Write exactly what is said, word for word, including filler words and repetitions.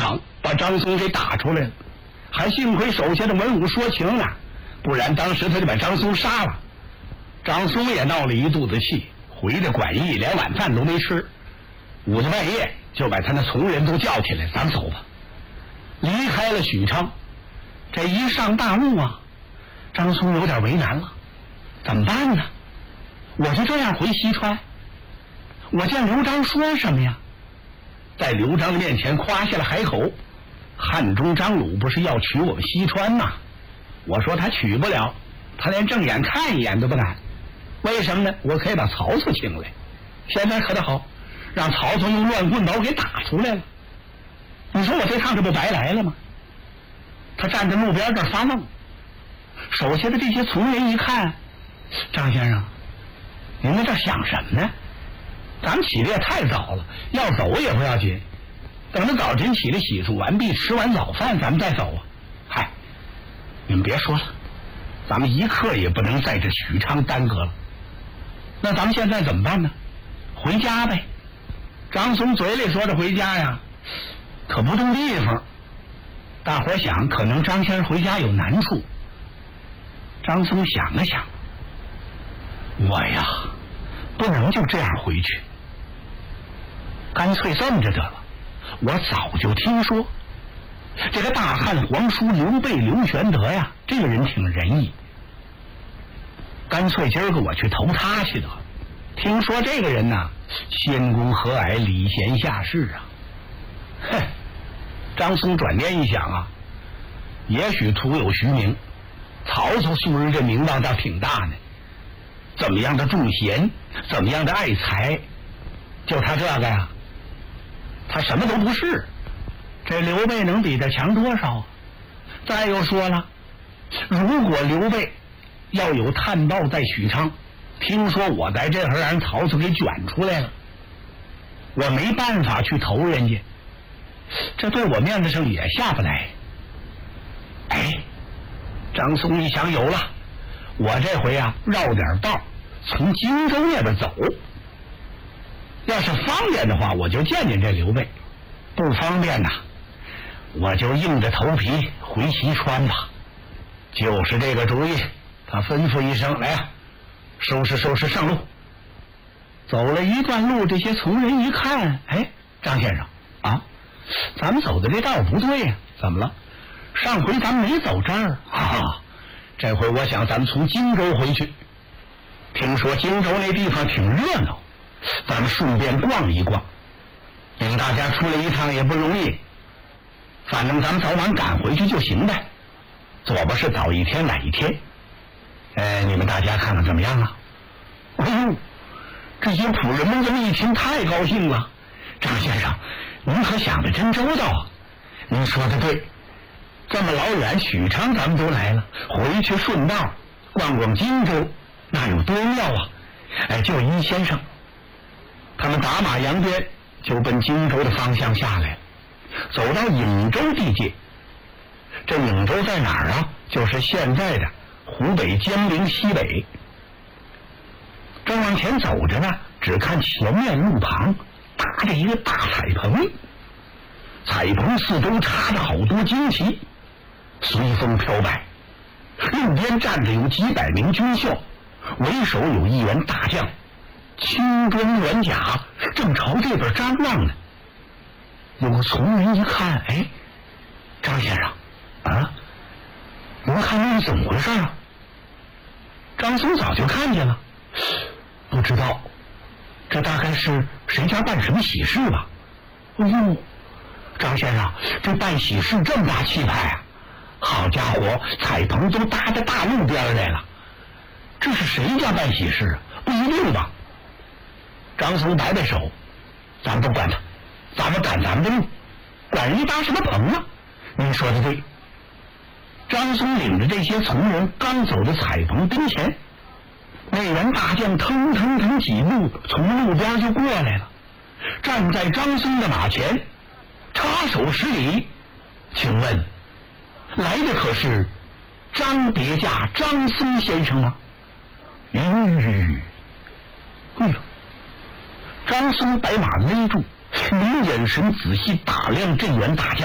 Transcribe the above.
场，把张松给打出来了。还幸亏手下的文武说情啊，不然当时他就把张松杀了。张松也闹了一肚子气，回着馆驿连晚饭都没吃，午子半夜就把他那从人都叫起来，咱走吧。离开了许昌，这一上大路啊，张松有点为难了，怎么办呢？我就这样回西川，我见刘璋说什么呀？在刘璋的面前夸下了海口，汉中张鲁不是要取我们西川吗？我说他取不了，他连正眼看一眼都不敢。为什么呢？我可以把曹操请来。现在可倒好，让曹操用乱棍把我给打出来了。你说我这趟这不白来了吗？他站在路边这儿发愣，手下的这些从人一看，张先生，您在这想什么呢？咱们起的也太早了，要走也不要紧，等到早晨起来洗漱完毕，吃完早饭咱们再走啊。嗨，你们别说了，咱们一刻也不能在这许昌耽搁了。那咱们现在怎么办呢？回家呗。张松嘴里说着回家呀，可不动地方。大伙想，可能张先生回家有难处。张松想了想，我呀，不能就这样回去，干脆这么着得了。我早就听说这个大汉皇叔刘备刘玄德呀，这个人挺仁义，干脆今儿个我去投他去得了。听说这个人呐，先公和蔼，礼贤下士啊。哼，张松转念一想啊，也许徒有虚名，曹操素日这名望倒挺大呢，怎么样的重贤，怎么样的爱才，就他这个呀，他什么都不是。这刘备能比他强多少？再又说了，如果刘备要有探报在许昌，听说我在这儿让人曹操给卷出来了，我没办法去投人家，这对我面子上也下不来。哎，张松一想，有了，我这回啊绕点道，从荆州那边走，要是方便的话我就见见这刘备，不方便呐，我就硬着头皮回西川吧。就是这个主意。他吩咐一声，来啊，收拾收拾上路。走了一段路，这些从人一看，哎，张先生啊，咱们走的这道不对呀、啊，怎么了？上回咱们没走这儿啊，这回我想咱们从荆州回去。听说荆州那地方挺热闹，咱们顺便逛一逛，领大家出来一趟也不容易，反正咱们早晚赶回去就行呗，左不是早一天晚一天。哎，你们大家看看怎么样啊？哎呦，这些仆人们这么一听太高兴了。张先生，您可想得真周到啊！您说的对，这么老远许昌咱们都来了，回去顺道逛逛荆州，那有多妙啊！哎，就一先生，他们打马扬鞭就奔荆州的方向下来了，走到颍州地界。这颍州在哪儿啊？就是现在的湖北江陵西北。正往前走着呢，只看前面路旁搭着一个大彩棚，彩棚四周插着好多旌旗，随风飘摆。路边站着有几百名军校，为首有一员大将，轻装软甲，正朝这边张望呢。有个从人一看，哎，张先生啊，您看那是怎么回事啊？张松早就看见了，不知道，这大概是谁家办什么喜事吧？哎呦，张先生，这办喜事这么大气派啊！好家伙，彩棚都搭在大路边来了，这是谁家办喜事啊？不一定吧？张松摆摆手，咱们不管他，咱们赶咱们的路，管人家搭什么棚啊？您说的对。张松领着这些从人刚走到彩棚跟前，那员大将腾腾腾几步从路边就过来了，站在张松的马前，插手施礼，请问来的可是张别驾张松先生吗？吁，哎呦！张松把马勒住，用眼神仔细打量这员大将。